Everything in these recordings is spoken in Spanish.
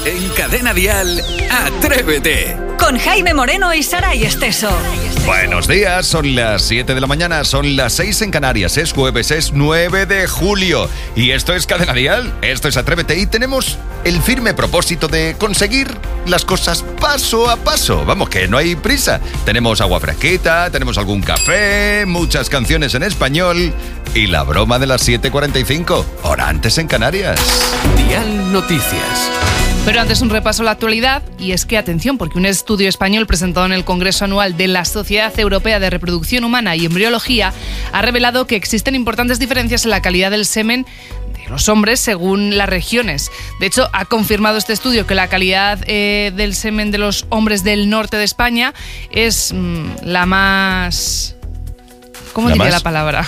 En Cadena Dial, Atrévete. Con Jaime Moreno y Saray Esteso. Buenos días, son las 7 de la mañana, son las 6 en Canarias, es jueves, es 9 de julio. Y esto es Cadena Dial, esto es Atrévete y tenemos el firme propósito de conseguir las cosas paso a paso. Vamos, que no hay prisa. Tenemos agua fresquita, tenemos algún café, muchas canciones en español y la broma de las 7:45, hora antes en Canarias. Dial Noticias. Pero antes un repaso a la actualidad, y es que, atención, porque un estudio español presentado en el Congreso Anual de la Sociedad Europea de Reproducción Humana y Embriología ha revelado que existen importantes diferencias en la calidad del semen de los hombres según las regiones. De hecho, ha confirmado este estudio que la calidad del semen de los hombres del norte de España es la más... ¿Cómo diría la palabra?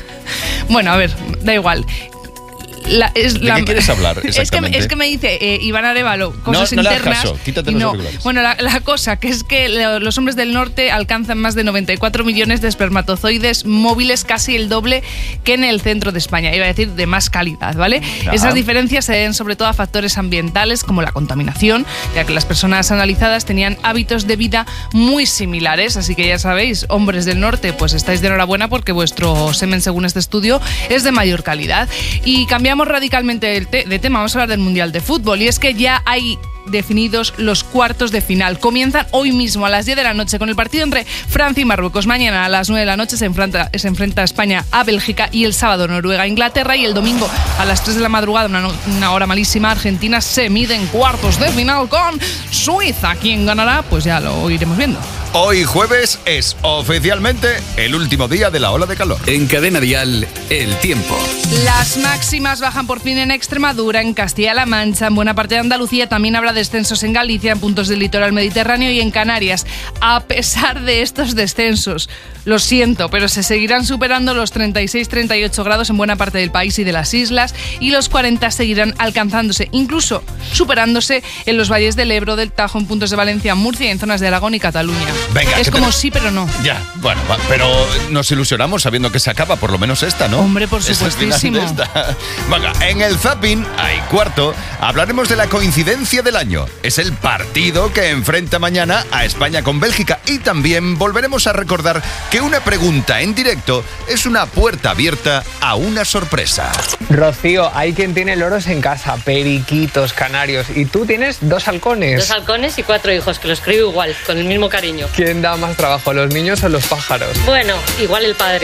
Bueno, a ver, da igual. ¿De qué quieres hablar exactamente? Es que me dice Iván Arévalo cosas internas. No le hagas caso, quítate los auriculares. Bueno, la cosa que es que los hombres del norte alcanzan más de 94 millones de espermatozoides móviles, casi el doble que en el centro de España. Iba a decir de más calidad, ¿vale? Ajá. Esas diferencias se deben sobre todo a factores ambientales como la contaminación, ya que las personas analizadas tenían hábitos de vida muy similares. Así que ya sabéis, hombres del norte, pues estáis de enhorabuena porque vuestro semen, según este estudio, es de mayor calidad. Y cambiamos radicalmente de tema, vamos a hablar del Mundial de Fútbol, y es que ya hay definidos los cuartos de final. Comienzan hoy mismo a las 10 de la noche con el partido entre Francia y Marruecos. Mañana a las 9 de la noche se enfrenta España a Bélgica, y el sábado Noruega a Inglaterra, y el domingo a las 3 de la madrugada, una hora malísima, Argentina se mide en cuartos de final con Suiza. ¿Quién ganará? Pues ya lo iremos viendo. Hoy jueves es oficialmente el último día de la ola de calor. En Cadena Dial, el tiempo. Las máximas bajan por fin en Extremadura, en Castilla-La Mancha, en buena parte de Andalucía. También habrá descensos en Galicia, en puntos del litoral mediterráneo y en Canarias. A pesar de estos descensos, lo siento, pero se seguirán superando los 36-38 grados en buena parte del país y de las islas, y los 40 seguirán alcanzándose, incluso superándose en los valles del Ebro, del Tajo, en puntos de Valencia, Murcia y en zonas de Aragón y Cataluña. Venga, es como sí, pero no. Ya, bueno, pero nos ilusionamos sabiendo que se acaba por lo menos esta, ¿no? Hombre, por supuestísimo. Venga, en el Zapping, hay cuarto, hablaremos de la coincidencia del año. Es el partido que enfrenta mañana a España con Bélgica, y también volveremos a recordar que una pregunta en directo es una puerta abierta a una sorpresa. Rocío, hay quien tiene loros en casa, periquitos, canarios, y tú tienes 2 halcones. 2 halcones y 4 hijos, que los crío igual, con el mismo cariño. ¿Quién da más trabajo, los niños o los pájaros? Bueno, igual el padre.